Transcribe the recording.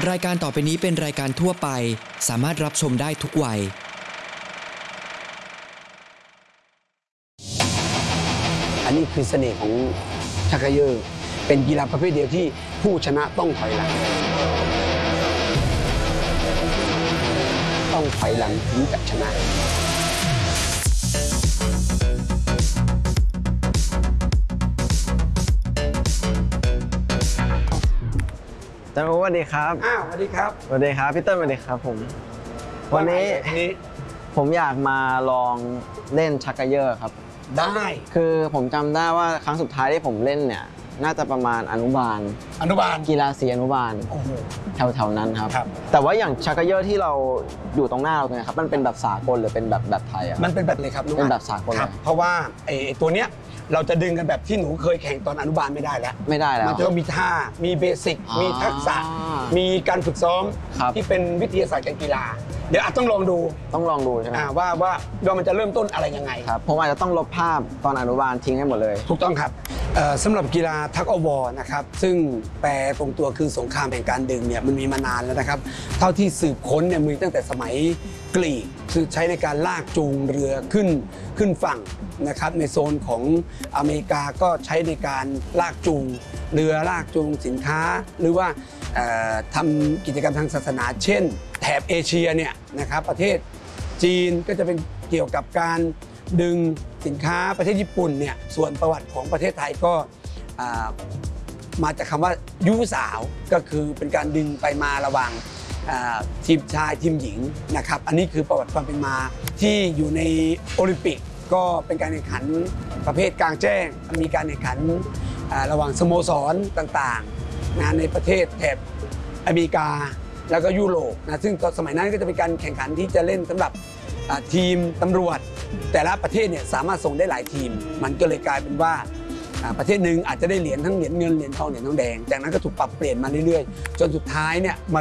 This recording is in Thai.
รายการต่อไปนี้เป็นรายการทั่วไปสามารถรับชมได้ทุกวัยอันนี้คือเสน่ห์ของชักเกยอร์เป็นกีฬาประเภทเดียวที่ผู้ชนะต้องถอยหลังถึงจะชนะจังหวะสวัสดีครับสวัสดีครับสวัสดีครับพี่เติ้ลสวัสดีครับผมวันนี้ผมอยากมาลองเล่นชักเกยอร์ครับได้คือผมจำได้ว่าครั้งสุดท้ายที่ผมเล่นเนี่ยน่าจะประมาณอนุบาลกีฬาสีอนุบาลแถวๆนั้นครับแต่ว่าอย่างชักเกยอร์ที่เราอยู่ตรงหน้าเราเนี่ยครับมันเป็นแบบสากลหรือเป็นแบบไทยอ่ะมันเป็นแบบเลยครับเป็นแบบสากลเพราะว่าไอ้ตัวเนี้ยเราจะดึงกันแบบที่หนูเคยแข่งตอนอนุบาลไม่ได้แล้วมันจะต้องมีท่ามีเบสิกมีทักษะมีการฝึกซ้อมที่เป็นวิทยาศาสตร์การกีฬาเดี๋ยวอาจต้องลองดูใช่ไหมว่ามันจะเริ่มต้นอะไรยังไงครับผมอาจจะต้องลบภาพตอนอนุบาลทิ้งให้หมดเลยถูกต้องครับสำหรับกีฬาทักอวอร์นะครับซึ่งแปลตรงตัวคือสงครามแห่งการดึงเนี่ยมันมีมานานแล้วนะครับเท่าที่สืบค้นเนี่ยมีตั้งแต่สมัยกรีกคือใช้ในการลากจูงเรือขึ้นฝั่งนะครับในโซนของอเมริกาก็ใช้ในการลากจูงเรือลากจูงสินค้าหรือว่าทำกิจกรรมทางศาสนาเช่นแถบเอเชียเนี่ยนะครับประเทศจีนก็จะเป็นเกี่ยวกับการดึงสินค้าประเทศญี่ปุ่นเนี่ยส่วนประวัติของประเทศไทยก็มาจากคำว่ายุสาวก็คือเป็นการดึงไปมาระหว่างทีมชายทีมหญิงนะครับอันนี้คือประวัติความเป็นมาที่อยู่ในโอลิมปิกก็เป็นการแข่งขันประเภทกลางแจ้งมีการแข่งขันระหว่างสโมสรต่างๆในประเทศแถบอเมริกาแล้วก็ยุโรปนะซึ่งสมัยนั้นก็จะเป็นการแข่งขันที่จะเล่นสำหรับทีมตำรวจแต่ละประเทศเนี่ยสามารถส่งได้หลายทีมมันก็เลยกลายเป็นว่าประเทศหนึ่งอาจจะได้เหรียญทั้งเหรียญเงินเหรียญทองเหรียญทองแดงจากนั้นก็ถูกปรับเปลี่ยนมาเรื่อยๆจนสุดท้ายเนี่ยมา